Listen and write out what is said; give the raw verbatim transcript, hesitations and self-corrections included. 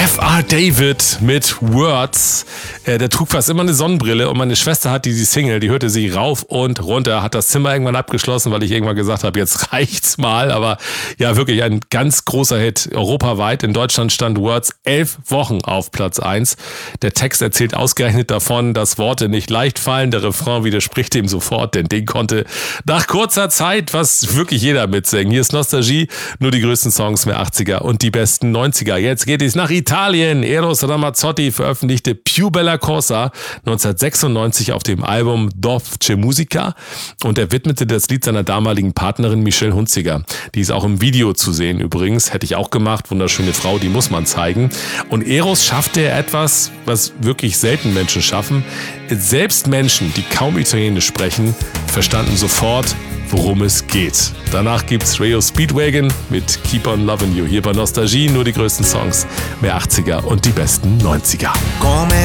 F R. David mit Words. Äh, der trug fast immer eine Sonnenbrille und meine Schwester hat die, die Single, die hörte sie rauf und runter, hat das Zimmer irgendwann abgeschlossen, weil ich irgendwann gesagt habe, jetzt reicht's mal. Aber ja, wirklich ein ganz großer Hit europaweit. In Deutschland stand Words elf Wochen auf Platz eins. Der Text erzählt ausgerechnet davon, dass Worte nicht leicht fallen. Der Refrain widerspricht dem sofort, denn den konnte nach kurzer Zeit was wirklich jeder mitsingen. Hier ist Nostalgie, nur die größten Songs der achtziger und die besten neunziger. Jetzt geht es nach Italien. Eros Ramazzotti veröffentlichte Più Bella Cosa neunzehnhundertsechsundneunzig auf dem Album Dolce Musica und er widmete das Lied seiner damaligen Partnerin Michelle Hunziker. Die ist auch im Video zu sehen übrigens. Hätte ich auch gemacht. Wunderschöne Frau, die muss man zeigen. Und Eros schaffte etwas, was wirklich selten Menschen schaffen. Selbst Menschen, die kaum Italienisch sprechen, verstanden sofort, worum es geht. Danach gibt's Rayo Speedwagon mit Keep on Loving You. Hier bei Nostalgie nur die größten Songs der achtziger und die besten neunziger.